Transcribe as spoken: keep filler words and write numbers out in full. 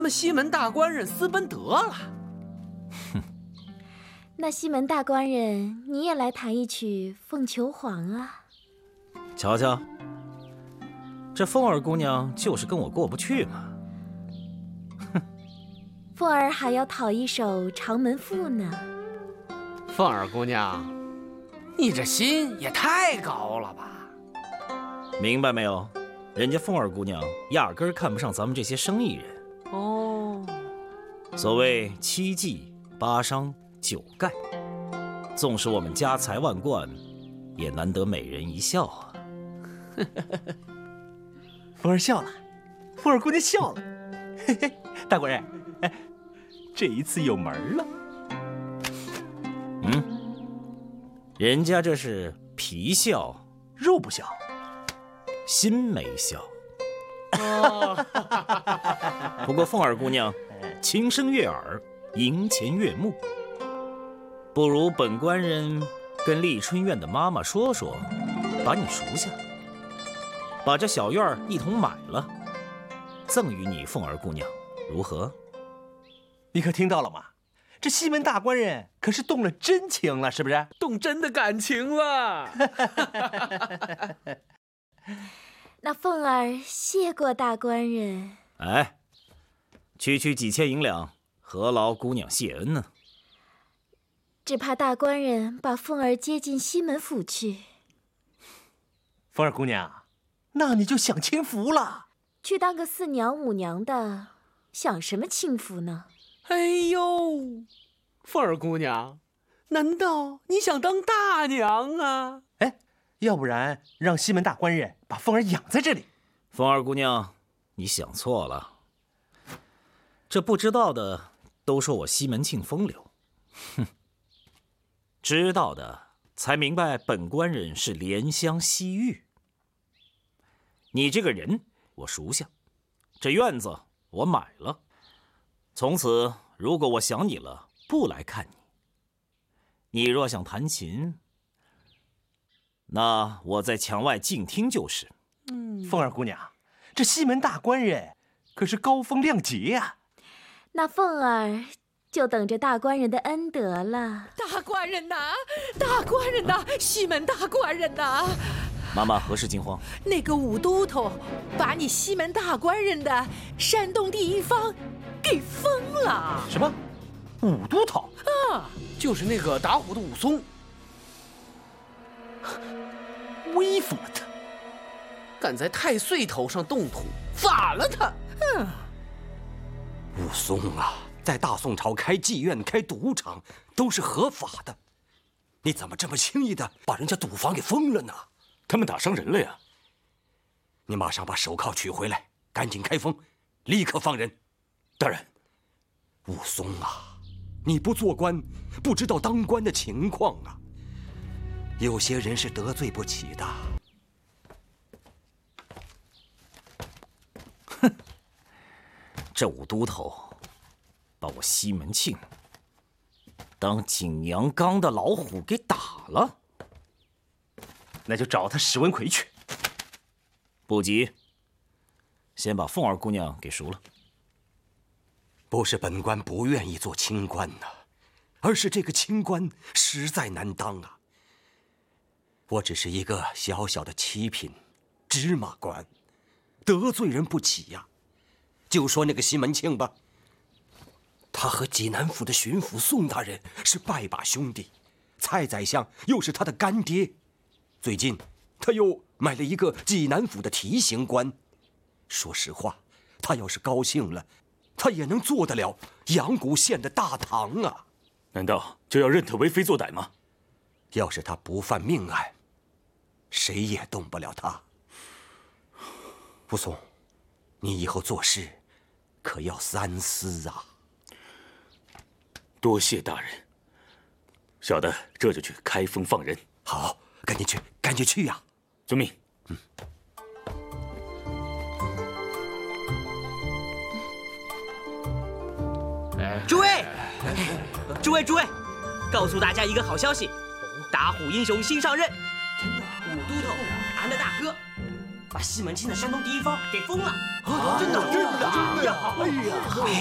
们西门大官人私奔得了。 哼，那西门大官人，你也来弹一曲《凤求凰》啊？ 瞧瞧，这凤儿姑娘就是跟我过不去嘛。 哼，凤儿还要讨一首《长门赋》呢。 凤儿姑娘，你这心也太高了吧？ 明白没有？人家凤儿姑娘压根儿看不上咱们这些生意人。 哦， 所谓七忌八伤九盖，纵使我们家财万贯，也难得美人一笑啊。 凤儿笑了，凤儿姑娘笑了。嘿嘿，大官人，哎，这一次有门了。 嗯，人家这是皮笑肉不笑， 心没笑。哦，不过凤儿姑娘轻声悦耳，银钱悦目，不如本官人跟丽春院的妈妈说说，把你赎下，把这小院一同买了，赠与你凤儿姑娘，如何？ 你可听到了吗？这西门大官人可是动了真情了，是不是？ 动真的感情了。 那凤儿谢过大官人。 哎，区区几千银两，何劳姑娘谢恩呢？ 只怕大官人把凤儿接进西门府去。 凤儿姑娘，那你就享清福了。 去当个四娘五娘的，享什么清福呢？ 哎呦，凤儿姑娘，难道你想当大娘啊？ 哎，要不然让西门大官人把凤儿养在这里。 凤儿姑娘，你想错了。这不知道的都说我西门庆风流，哼，知道的才明白本官人是怜香惜玉。你这个人我熟悉，这院子我买了，从此如果我想你了，不来看你。你若想弹琴，那我在墙外静听就是。 嗯，凤儿姑娘，这西门大官人可是高风亮节呀、啊。 那凤儿就等着大官人的恩德了。 大官人呐，大官人呐，西门大官人呐！ 妈妈何事惊慌？ 那个武都头把你西门大官人的山东第一方给封了。 什么？武都头？ 啊，就是那个打虎的武松。 威服了他， 敢在太岁头上动土，法了他！ 嗯， 武松啊，在大宋朝开妓院、开赌场都是合法的，你怎么这么轻易的把人家赌坊给封了呢？ 他们打伤人了呀！ 你马上把手铐取回来，赶紧开封，立刻放人。 大人， 武松啊，你不做官，不知道当官的情况啊。有些人是得罪不起的。 哼，这武都头把我西门庆当景阳冈的老虎给打了， 那就找他史文奎去。 不急，先把凤儿姑娘给赎了。 不是本官不愿意做清官呐、啊，而是这个清官实在难当啊。我只是一个小小的七品芝麻官，得罪人不起呀。就说那个西门庆吧，他和济南府的巡抚宋大人是拜把兄弟，蔡宰相又是他的干爹。最近他又买了一个济南府的提刑官。说实话，他要是高兴了，他也能做得了阳谷县的大堂啊。 难道就要认他为非作歹吗？ 要是他不犯命案，谁也动不了他。武松，你以后做事可要三思啊。 多谢大人，小的这就去开封放人。 好，赶紧去，赶紧去呀、啊！ 遵命。 嗯。 诸位，诸位，诸位，告诉大家一个好消息，打虎英雄新上任，武都头，俺的大哥。 把西门庆的山东第一方给封了。 真的，真的，真的！哎呀！